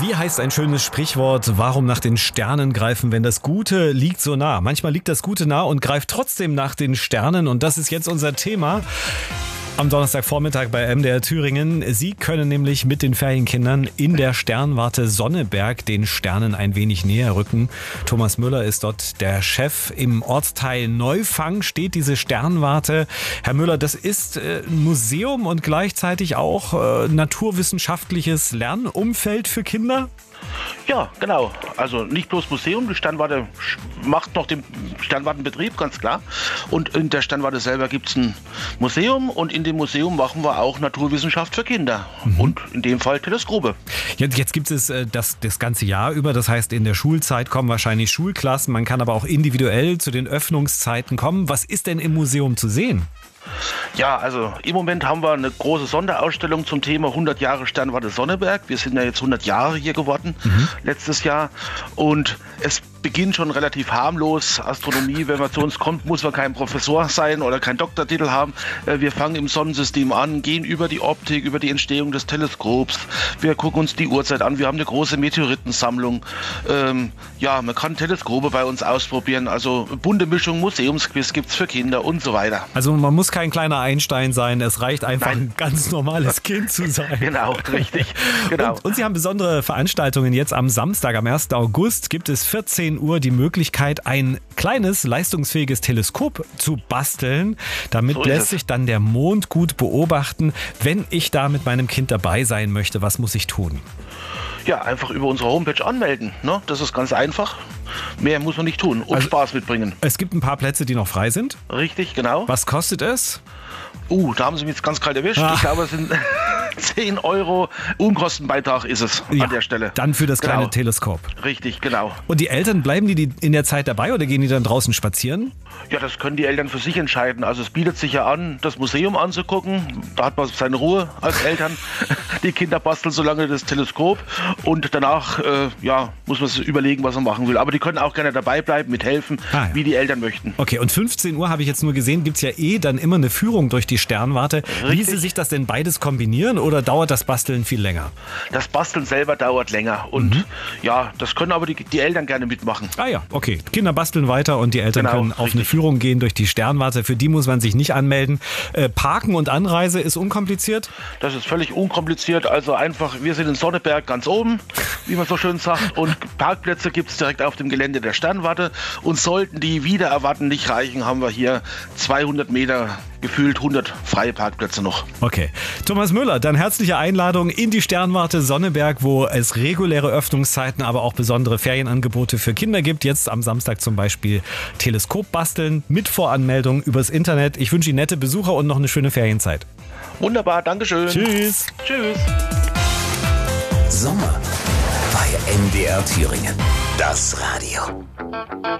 Wie heißt ein schönes Sprichwort, warum nach den Sternen greifen, wenn das Gute liegt so nah? Manchmal liegt das Gute nah und greift trotzdem nach den Sternen und das ist jetzt unser Thema. Am Donnerstagvormittag bei MDR Thüringen. Sie können nämlich mit den Ferienkindern in der Sternwarte Sonneberg den Sternen ein wenig näher rücken. Thomas Müller ist dort der Chef. Im Ortsteil Neufang steht diese Sternwarte. Herr Müller, das ist ein Museum und gleichzeitig auch naturwissenschaftliches Lernumfeld für Kinder? Ja, genau. Also nicht bloß Museum, die Sternwarte macht noch den Sternwartenbetrieb, ganz klar. Und in der Sternwarte selber gibt es ein Museum und in dem Museum machen wir auch Naturwissenschaft für Kinder. Und in dem Fall Teleskope. Jetzt gibt es das ganze Jahr über, das heißt in der Schulzeit kommen wahrscheinlich Schulklassen, man kann aber auch individuell zu den Öffnungszeiten kommen. Was ist denn im Museum zu sehen? Ja, also im Moment haben wir eine große Sonderausstellung zum Thema 100 Jahre Sternwarte Sonneberg. Wir sind ja jetzt 100 Jahre hier geworden, letztes Jahr. Und es beginnt schon relativ harmlos. Astronomie, wenn man zu uns kommt, muss man kein Professor sein oder keinen Doktortitel haben. Wir fangen im Sonnensystem an, gehen über die Optik, über die Entstehung des Teleskops. Wir gucken uns die Uhrzeit an. Wir haben eine große Meteoritensammlung. Ja, man kann Teleskope bei uns ausprobieren. Also bunte Mischung, Museumsquiz gibt's für Kinder und so weiter. Also man muss kein kleiner Einstein sein, es reicht einfach ein ganz normales Kind zu sein. Genau, richtig. Genau. Und Sie haben besondere Veranstaltungen. Jetzt am Samstag, am 1. August, gibt es 14 Uhr die Möglichkeit, ein kleines, leistungsfähiges Teleskop zu basteln. Damit So ist lässt es. sich dann der Mond gut beobachten. Wenn ich da mit meinem Kind dabei sein möchte, was muss ich tun? Ja, einfach über unsere Homepage anmelden. Ne? Das ist ganz einfach. Mehr muss man nicht tun und Also- Spaß mitbringen. Es gibt ein paar Plätze, die noch frei sind. Richtig, genau. Was kostet es? Da haben Sie mich jetzt ganz kalt erwischt. Ah. Ich glaube, es sind 10 Euro Unkostenbeitrag ist es Ja, an der Stelle. Dann für das kleine Genau. Teleskop. Richtig, genau. Und die Eltern, bleiben die in der Zeit dabei oder gehen die dann draußen spazieren? Ja, das können die Eltern für sich entscheiden. Also es bietet sich ja an, das Museum anzugucken. Da hat man seine Ruhe als Eltern. Die Kinder basteln so lange das Teleskop und danach muss man sich überlegen, was man machen will. Aber die können auch gerne dabei bleiben, mithelfen, Ah, ja. wie die Eltern möchten. Okay, und 15 Uhr habe ich jetzt nur gesehen, gibt es ja dann immer eine Führung durch die Sternwarte. Richtig. Ließe sich das denn beides kombinieren oder dauert das Basteln viel länger? Das Basteln selber dauert länger und ja, das können aber die Eltern gerne mitmachen. Ah ja, okay. Kinder basteln weiter und die Eltern Genau, können auf eine richtig. Führung gehen durch die Sternwarte. Für die muss man sich nicht anmelden. Parken und Anreise ist unkompliziert? Das ist völlig unkompliziert, also einfach, wir sind in Sonneberg ganz oben, wie man so schön sagt, und Parkplätze gibt es direkt auf dem Gelände der Sternwarte und sollten die wieder erwarten nicht reichen, haben wir hier 200 Meter, gefühlt 100 freie Parkplätze noch. Okay. Thomas Müller, dann herzliche Einladung in die Sternwarte Sonneberg, wo es reguläre Öffnungszeiten, aber auch besondere Ferienangebote für Kinder gibt. Jetzt am Samstag zum Beispiel Teleskop basteln mit Voranmeldung übers Internet. Ich wünsche Ihnen nette Besucher und noch eine schöne Ferienzeit. Wunderbar, Dankeschön. Tschüss. Tschüss. Sommer bei MDR Thüringen. Das Radio.